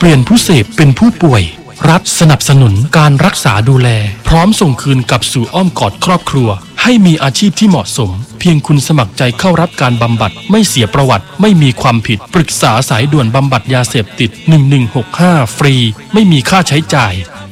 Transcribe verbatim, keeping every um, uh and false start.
ปลี่ยนผู้เสพเป็นผู้ป่วยรัฐสนับสนุนการรักษาดูแลพร้อมส่งคืนกลับสู่อ้อมกอดครอบครัวให้มีอาชีพที่เหมาะสมเพียงคุณสมัครใจเข้ารับการบำบัดไม่เสียประวัติไม่มีความผิดปรึกษาสายด่วนบำบัดยาเสพติดหนึ่งหนึ่งหกห้าฟรีไม่มีค่าใช้จ่าย